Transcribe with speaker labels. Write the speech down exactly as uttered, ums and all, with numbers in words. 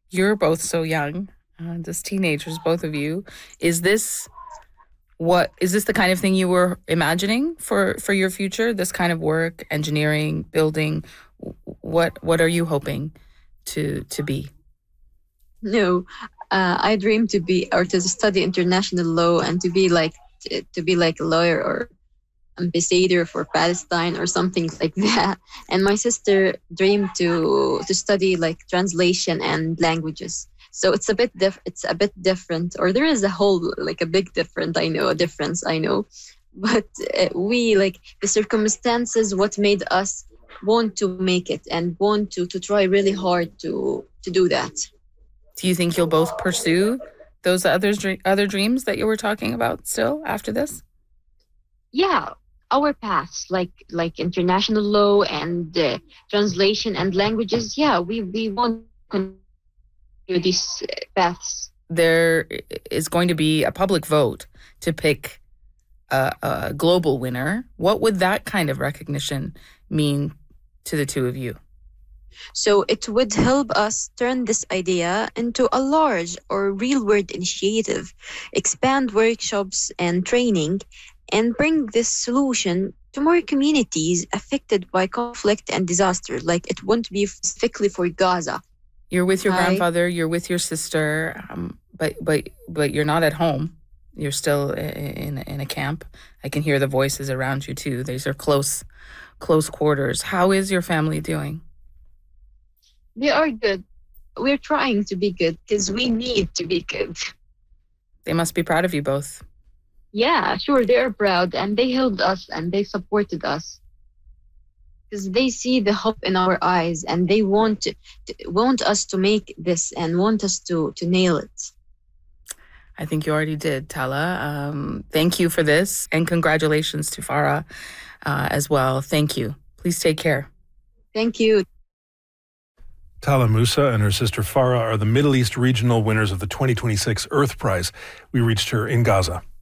Speaker 1: You're both so young, uh, just teenagers, both of you. Is this what is this the kind of thing you were imagining for for your future? This kind of work, engineering, building. What what are you hoping to to be?
Speaker 2: No, uh, I dream to be or to study international law and to be like to, to be like a lawyer or ambassador for Palestine or something like that. And my sister dreamed to to study like translation and languages. So it's a bit diff- it's a bit different, or there is a whole like a big different. I know a difference. I know, but uh, we like the circumstances what made us want to make it and want to to try really hard to to do that.
Speaker 1: Do you think you'll both pursue those other dr- other dreams that you were talking about still after this?
Speaker 2: Yeah, our paths like like international law and uh, translation and languages. Yeah, we we want to continue these uh, paths.
Speaker 1: There is going to be a public vote to pick a, a global winner. What would that kind of recognition mean to the two of you?
Speaker 2: So it would help us turn this idea into a large or real world initiative, expand workshops and training, and bring this solution to more communities affected by conflict and disaster. Like it won't be specifically for Gaza.
Speaker 1: You're with your
Speaker 2: Hi.
Speaker 1: grandfather, you're with your sister, um, but but but you're not at home. You're still in in a camp. I can hear the voices around you too. These are close close quarters. How is your family doing?
Speaker 2: They are good. We're trying to be good because we need to be good.
Speaker 1: They must be proud of you both.
Speaker 2: Yeah, sure, they're proud and they helped us and they supported us because they see the hope in our eyes and they want to, to- want us to make this and want us to to nail it.
Speaker 1: I think you already did, Tala. Um, thank you for this, and congratulations to Farah uh, as well. Thank you. Please take care.
Speaker 2: Thank you.
Speaker 3: Tala Musa and her sister Farah are the Middle East regional winners of the twenty twenty-six Earth Prize. We reached her in Gaza.